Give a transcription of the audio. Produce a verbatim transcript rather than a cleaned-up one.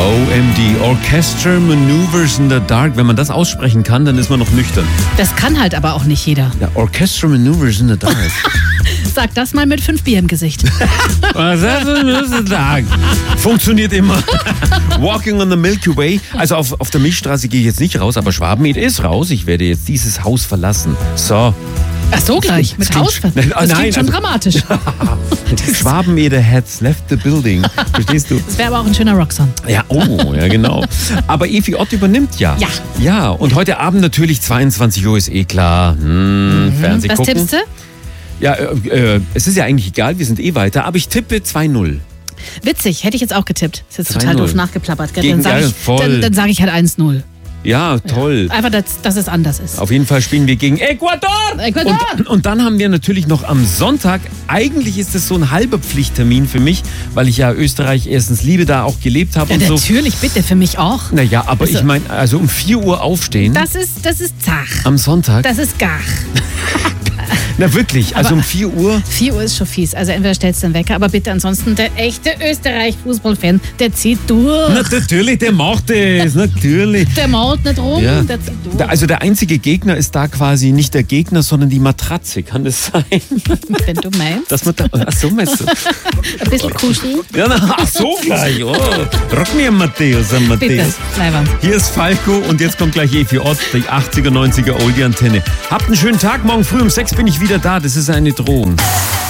O M D, Orchestra Maneuvers in the Dark. Wenn man das aussprechen kann, dann ist man noch nüchtern. Das kann halt aber auch nicht jeder. Ja, Orchestra Maneuvers in the Dark. Sag das mal mit fünf Bier im Gesicht. Funktioniert immer. Walking on the Milky Way. Also auf, auf der Milchstraße gehe ich jetzt nicht raus, aber Schwabenmeer ist raus. Ich werde jetzt dieses Haus verlassen. So. Ach so, gleich. Mit Haus? Das nein, klingt nein, schon also, dramatisch. Schwabenmeer has left the building. Verstehst du? Das wäre aber auch ein schöner Rocksong. Ja, oh, ja genau. Aber Evi Ott übernimmt ja. Ja. Ja, und heute Abend natürlich zweiundzwanzig Uhr ist eh klar. Hm, Mhm. Fernseh Was gucken. tippst du? Ja, äh, äh, es ist ja eigentlich egal, wir sind eh weiter, aber ich tippe zwei null. Witzig, hätte ich jetzt auch getippt. Ist jetzt zwei total null. doof nachgeplappert. Gell? Gegen- Dann sage ja, ich, voll. dann, dann sag ich halt eins null. Ja, toll. Einfach, dass, dass es anders ist. Auf jeden Fall spielen wir gegen Ecuador. Ecuador. Und, und dann haben wir natürlich noch am Sonntag, eigentlich ist das so ein halber Pflichttermin für mich, weil ich ja Österreich erstens liebe, da auch gelebt habe Ja, und so. natürlich, bitte, für mich auch. Naja, aber Also- ich meine, also um vier Uhr aufstehen Das ist, das ist zach. am Sonntag. Das ist gar. Na wirklich, also Aber- um vier Uhr. vier Uhr ist schon fies. Also entweder stellst du den Wecker, aber bitte ansonsten der echte Österreich-Fußballfan, der zieht durch. Na, natürlich, der macht es, natürlich. Der mault nicht rum, Ja. der zieht durch. Da, also der einzige Gegner ist da quasi nicht der Gegner, sondern die Matratze. Kann das sein? Wenn du meinst. Dass man da, ach so meinst du? Ein bisschen kuscheln. Ja, na, ach so gleich. Oh. Rock mir Matthäus, an Bitte, Matthäus. Leiwand. Hier ist Falco und jetzt kommt gleich Evi Ott, die achtziger, neunziger Oldie-Antenne. Habt einen schönen Tag, morgen früh um sechs bin ich wieder da. Das ist eine Drohung.